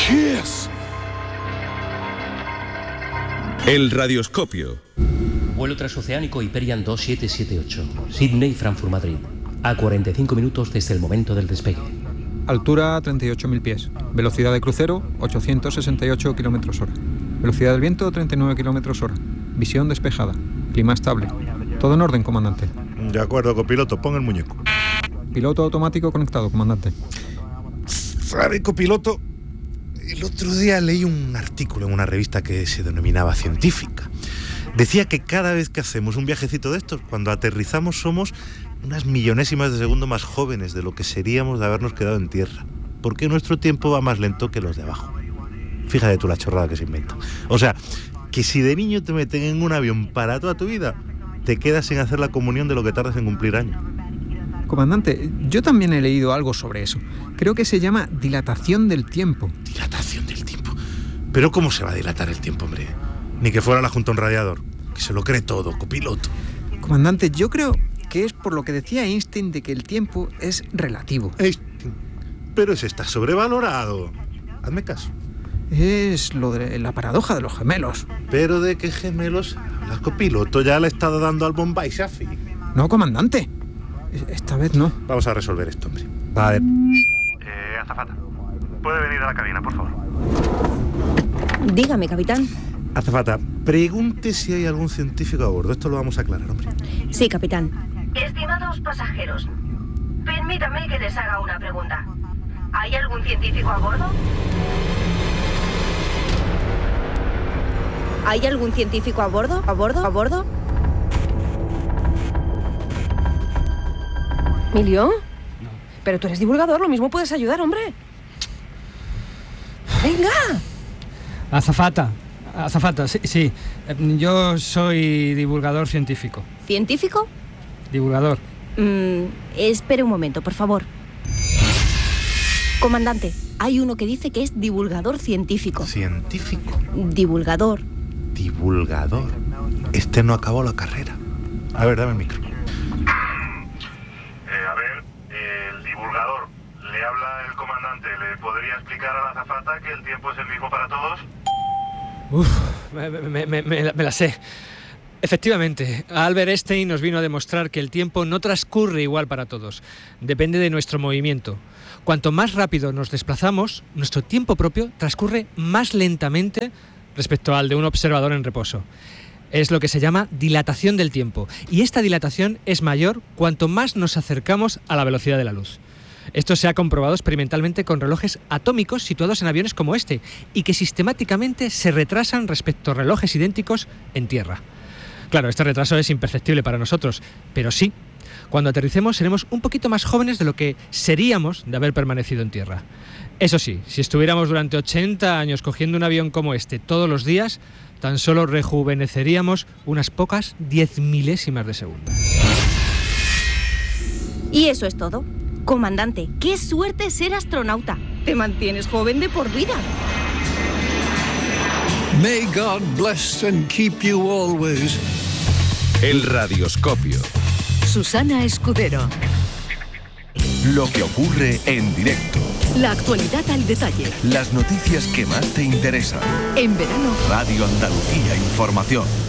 Cheers. El radioscopio. Vuelo transoceánico Hyperion 2778. Sydney, Frankfurt, Madrid. A 45 minutos desde el momento del despegue. Altura 38.000 pies. Velocidad de crucero 868 km/h. Velocidad del viento 39 km/h. Visión despejada. Clima estable. Todo en orden, comandante. De acuerdo, copiloto, pon el muñeco. Piloto automático conectado, comandante. ¿Sabe, copiloto? El otro día leí un artículo en una revista que se denominaba científica. Decía que cada vez que hacemos un viajecito de estos, cuando aterrizamos somos unas millonésimas de segundo más jóvenes de lo que seríamos de habernos quedado en tierra. Porque nuestro tiempo va más lento que los de abajo. Fíjate tú la chorrada que se inventa. O sea, que si de niño te meten en un avión para toda tu vida, te quedas sin hacer la comunión de lo que tardas en cumplir años. Comandante, yo también he leído algo sobre eso. Creo que se llama dilatación del tiempo. ¿Dilatación del tiempo? ¿Pero cómo se va a dilatar el tiempo, hombre? Ni que fuera la junta a un radiador. Que se lo cree todo, copiloto. Comandante, yo creo que es por lo que decía Einstein de que el tiempo es relativo. Einstein. Pero ese está sobrevalorado. Hazme caso. Es lo de la paradoja de los gemelos. ¿Pero de qué gemelos hablas, copiloto? Ya le he estado dando al Bombay Shafi. No, comandante. Esta vez no. Vamos a resolver esto, hombre. A ver. Azafata, ¿puede venir a la cabina, por favor? Dígame, capitán. Azafata, pregunte si hay algún científico a bordo. Esto lo vamos a aclarar, hombre. Sí, capitán. Estimados pasajeros, permítame que les haga una pregunta. ¿Hay algún científico a bordo? ¿Hay algún científico a bordo? ¿A bordo? ¿A bordo? ¿Emilio? No. Pero tú eres divulgador, lo mismo puedes ayudar, hombre. ¡Venga! Azafata, sí. Yo soy divulgador científico. ¿Científico? Divulgador. Espere un momento, por favor. Comandante, hay uno que dice que es divulgador científico. ¿Científico? Divulgador. Divulgador. Este no acabó la carrera. A ver, dame el micro. El divulgador. Le habla el comandante. ¿Le podría explicar a la azafata que el tiempo es el mismo para todos? Me la sé. Efectivamente, Albert Einstein nos vino a demostrar que el tiempo no transcurre igual para todos. Depende de nuestro movimiento. Cuanto más rápido nos desplazamos, nuestro tiempo propio transcurre más lentamente respecto al de un observador en reposo. Es lo que se llama dilatación del tiempo. Y esta dilatación es mayor cuanto más nos acercamos a la velocidad de la luz. Esto se ha comprobado experimentalmente con relojes atómicos situados en aviones como este y que sistemáticamente se retrasan respecto a relojes idénticos en tierra. Claro, este retraso es imperceptible para nosotros, pero sí, cuando aterricemos seremos un poquito más jóvenes de lo que seríamos de haber permanecido en tierra. Eso sí, si estuviéramos durante 80 años cogiendo un avión como este todos los días, tan solo rejuveneceríamos unas pocas 10 milésimas de segundo. Y eso es todo. Comandante, qué suerte ser astronauta. Te mantienes joven de por vida. May God bless and keep you always. El radioscopio. Susana Escudero. Lo que ocurre en directo. La actualidad al detalle. Las noticias que más te interesan. En verano. Radio Andalucía Información.